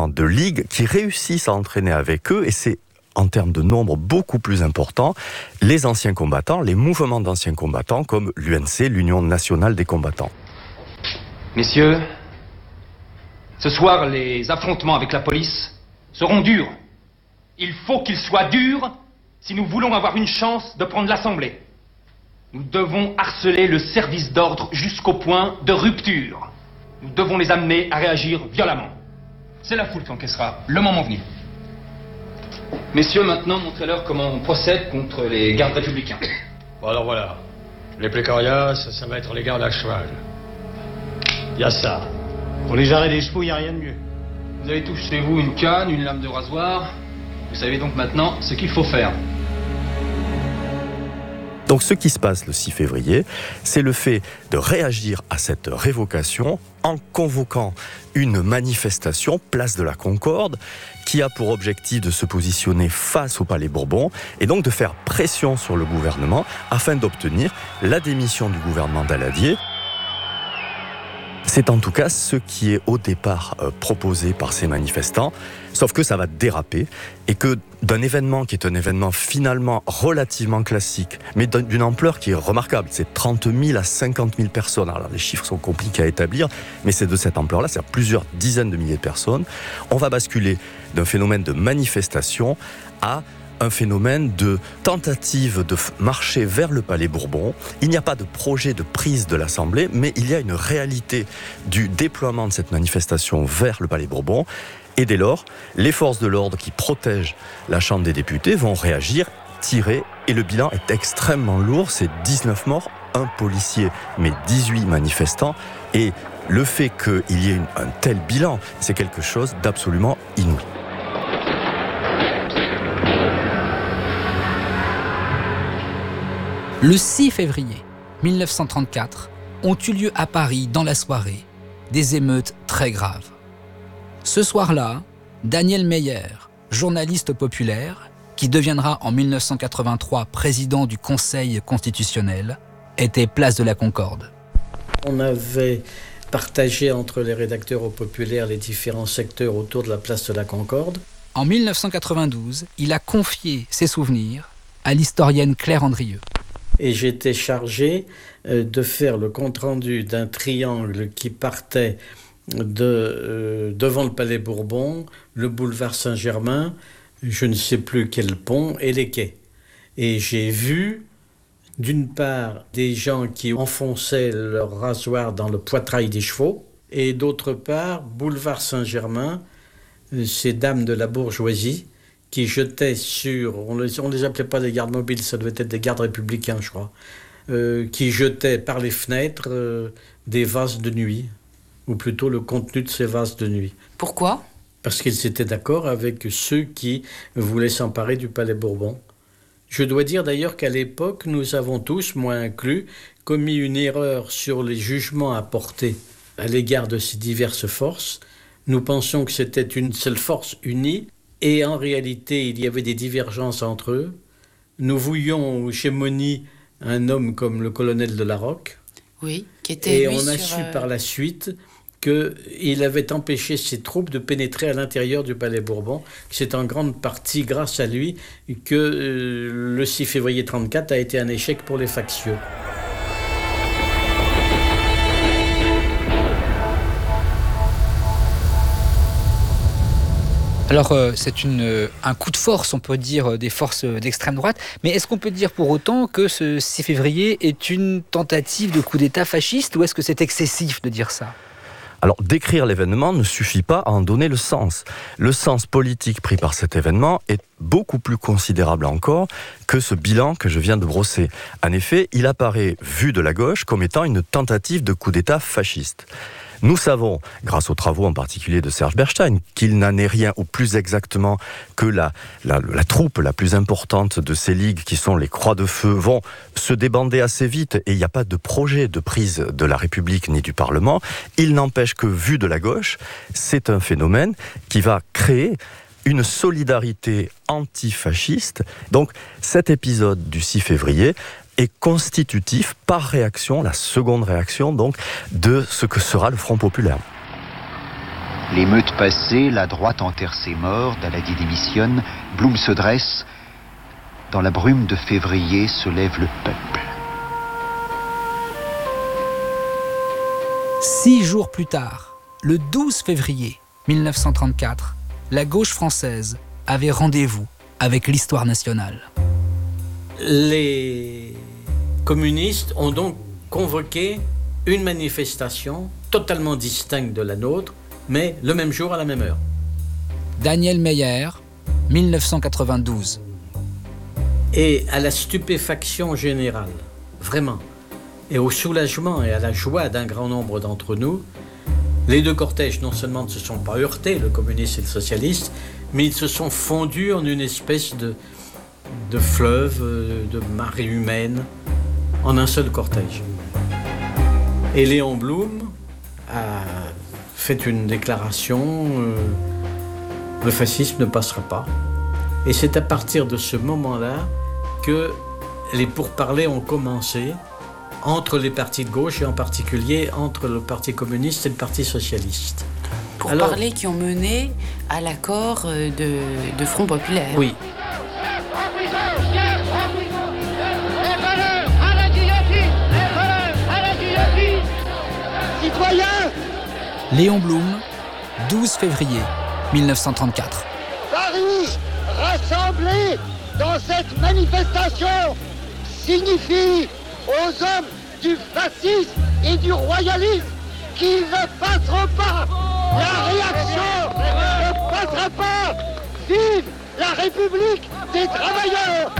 justement de ligues qui réussissent à entraîner avec eux, et c'est en termes de nombre beaucoup plus important, les anciens combattants, les mouvements d'anciens combattants comme l'UNC, l'Union nationale des combattants. Messieurs, ce soir, les affrontements avec la police seront durs. Il faut qu'ils soient durs si nous voulons avoir une chance de prendre l'Assemblée. Nous devons harceler le service d'ordre jusqu'au point de rupture. Nous devons les amener à réagir violemment. C'est la foule qui encaissera le moment venu. Messieurs, maintenant, montrez-leur comment on procède contre les gardes républicains. Bon, alors voilà. Les plécorias, ça va être les gardes à cheval. Il y a ça. Pour les arrêts des chevaux, il n'y a rien de mieux. Vous avez tous chez vous une canne, une lame de rasoir. Vous savez donc maintenant ce qu'il faut faire. Donc ce qui se passe le 6 février, c'est le fait de réagir à cette révocation en convoquant une manifestation, place de la Concorde, qui a pour objectif de se positionner face au Palais Bourbon et donc de faire pression sur le gouvernement afin d'obtenir la démission du gouvernement Daladier. C'est en tout cas ce qui est au départ proposé par ces manifestants, sauf que ça va déraper et que d'un événement qui est un événement finalement relativement classique, mais d'une ampleur qui est remarquable, c'est 30 000 à 50 000 personnes. Alors les chiffres sont compliqués à établir, mais c'est de cette ampleur-là, c'est-à-dire plusieurs dizaines de milliers de personnes. On va basculer d'un phénomène de manifestation à un phénomène de tentative de marcher vers le Palais Bourbon. Il n'y a pas de projet de prise de l'Assemblée, mais il y a une réalité du déploiement de cette manifestation vers le Palais Bourbon. Et dès lors, les forces de l'ordre qui protègent la Chambre des députés vont réagir, tirer, et le bilan est extrêmement lourd. C'est 19 morts, 1 policier, mais 18 manifestants. Et le fait qu'il y ait un tel bilan, c'est quelque chose d'absolument inouï. Le 6 février 1934 ont eu lieu à Paris, dans la soirée, des émeutes très graves. Ce soir-là, Daniel Meyer, journaliste populaire, qui deviendra en 1983 président du Conseil constitutionnel, était place de la Concorde. On avait partagé entre les rédacteurs au Populaire les différents secteurs autour de la place de la Concorde. En 1992, il a confié ses souvenirs à l'historienne Claire Andrieux. Et j'étais chargé de faire le compte-rendu d'un triangle qui partait devant le Palais Bourbon, le boulevard Saint-Germain, je ne sais plus quel pont, et les quais. Et j'ai vu, d'une part, des gens qui enfonçaient leur rasoir dans le poitrail des chevaux, et d'autre part, boulevard Saint-Germain, ces dames de la bourgeoisie, qui jetaient sur... On les appelait pas des gardes mobiles, ça devait être des gardes républicains, je crois. Qui jetaient par les fenêtres des vases de nuit, ou plutôt le contenu de ces vases de nuit. Pourquoi ? Parce qu'ils étaient d'accord avec ceux qui voulaient s'emparer du Palais Bourbon. Je dois dire d'ailleurs qu'à l'époque, nous avons tous, moi inclus, commis une erreur sur les jugements apportés à l'égard de ces diverses forces. Nous pensions que c'était une seule force unie, et en réalité, il y avait des divergences entre eux. Nous voulions chez Moni un homme comme le colonel de Larocque. Oui, qui était et on a su par la suite qu'il avait empêché ses troupes de pénétrer à l'intérieur du Palais Bourbon. C'est en grande partie grâce à lui que le 6 février 1934 a été un échec pour les factieux. Alors, c'est un coup de force, on peut dire, des forces d'extrême droite. Mais est-ce qu'on peut dire pour autant que ce 6 février est une tentative de coup d'État fasciste, ou est-ce que c'est excessif de dire ça ? Alors, décrire l'événement ne suffit pas à en donner le sens. Le sens politique pris par cet événement est beaucoup plus considérable encore que ce bilan que je viens de brosser. En effet, il apparaît, vu de la gauche, comme étant une tentative de coup d'État fasciste. Nous savons, grâce aux travaux en particulier de Serge Bernstein, qu'il n'en est rien, ou plus exactement que la troupe la plus importante de ces ligues, qui sont les Croix de Feu, vont se débander assez vite, et il n'y a pas de projet de prise de la République ni du Parlement. Il n'empêche que, vu de la gauche, c'est un phénomène qui va créer une solidarité antifasciste. Donc cet épisode du 6 février est constitutif par réaction, la seconde réaction donc, de ce que sera le Front populaire. L'émeute passée, la droite enterre ses morts, Daladier démissionne, Blum se dresse. Dans la brume de février se lève le peuple. 6 jours plus tard, le 12 février 1934, la gauche française avait rendez-vous avec l'histoire nationale. Les communistes ont donc convoqué une manifestation totalement distincte de la nôtre, mais le même jour à la même heure. Daniel Meyer, 1992. Et à la stupéfaction générale, vraiment, et au soulagement et à la joie d'un grand nombre d'entre nous, les deux cortèges non seulement ne se sont pas heurtés, le communiste et le socialiste, mais ils se sont fondus en une espèce de fleuve, de marée humaine, en un seul cortège. Et Léon Blum a fait une déclaration, le fascisme ne passera pas. Et c'est à partir de ce moment-là que les pourparlers ont commencé entre les partis de gauche et en particulier entre le Parti communiste et le Parti socialiste. Pourparlers qui ont mené à l'accord de Front populaire. Oui. Léon Blum, 12 février 1934. Paris, rassemblé dans cette manifestation, signifie aux hommes du fascisme et du royalisme qu'ils ne passeront pas. La réaction ne passera pas. Vive la République des travailleurs.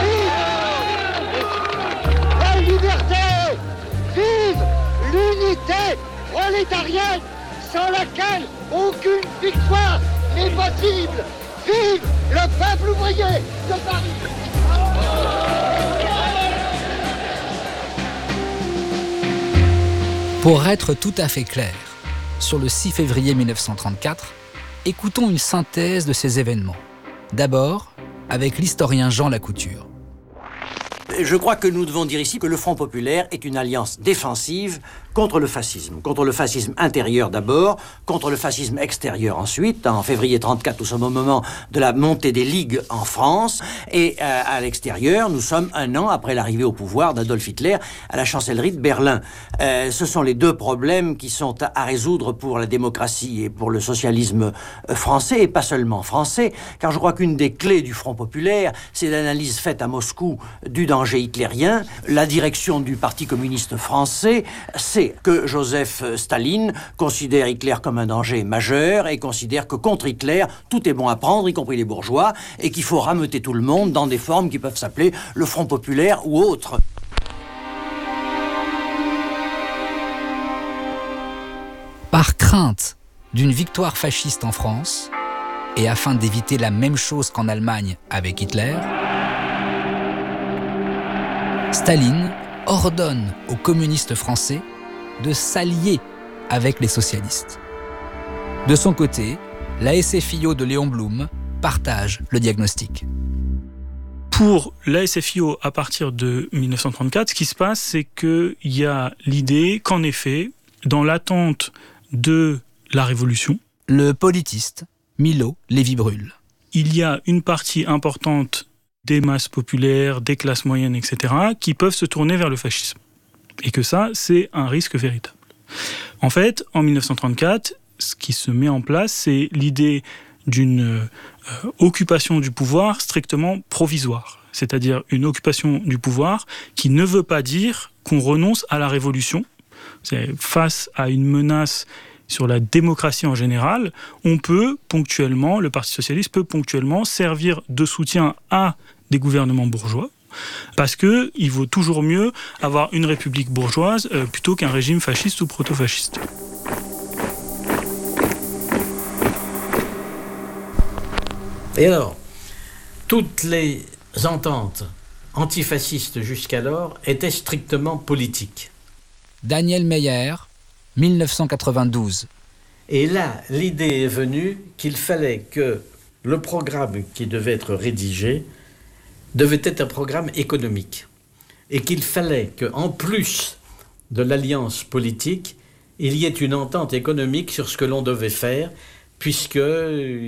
Vive la liberté. Vive l'unité prolétarienne sans laquelle aucune victoire n'est possible. Vive le peuple ouvrier de Paris. Pour être tout à fait clair, sur le 6 février 1934, écoutons une synthèse de ces événements. D'abord, avec l'historien Jean Lacouture. Je crois que nous devons dire ici que le Front populaire est une alliance défensive contre le fascisme intérieur d'abord, contre le fascisme extérieur ensuite. En février 1934, nous sommes au moment de la montée des ligues en France, et à l'extérieur, nous sommes un an après l'arrivée au pouvoir d'Adolf Hitler à la chancellerie de Berlin. Ce sont les deux problèmes qui sont à résoudre pour la démocratie et pour le socialisme français, et pas seulement français, car je crois qu'une des clés du Front populaire, c'est l'analyse faite à Moscou du danger hitlérien. La direction du Parti communiste français sait que Joseph Staline considère Hitler comme un danger majeur et considère que contre Hitler, tout est bon à prendre, y compris les bourgeois, et qu'il faut rameuter tout le monde dans des formes qui peuvent s'appeler le Front populaire ou autre. Par crainte d'une victoire fasciste en France, et afin d'éviter la même chose qu'en Allemagne avec Hitler, Staline ordonne aux communistes français de s'allier avec les socialistes. De son côté, la SFIO de Léon Blum partage le diagnostic. Pour la SFIO, à partir de 1934, ce qui se passe, c'est qu'il y a l'idée qu'en effet, dans l'attente de la Révolution, le politiste Milo Lévy-Bruhl. Il y a une partie importante des masses populaires, des classes moyennes, etc., qui peuvent se tourner vers le fascisme. Et que ça, c'est un risque véritable. En fait, en 1934, ce qui se met en place, c'est l'idée d'une occupation du pouvoir strictement provisoire. C'est-à-dire une occupation du pouvoir qui ne veut pas dire qu'on renonce à la révolution. C'est face à une menace sur la démocratie en général, le Parti socialiste peut ponctuellement servir de soutien à des gouvernements bourgeois, parce qu'il vaut toujours mieux avoir une république bourgeoise plutôt qu'un régime fasciste ou proto-fasciste. Et alors, toutes les ententes antifascistes jusqu'alors étaient strictement politiques. Daniel Meyer, 1992. Et là, l'idée est venue qu'il fallait que le programme qui devait être rédigé devait être un programme économique. Et qu'il fallait qu'en plus de l'alliance politique, il y ait une entente économique sur ce que l'on devait faire, puisque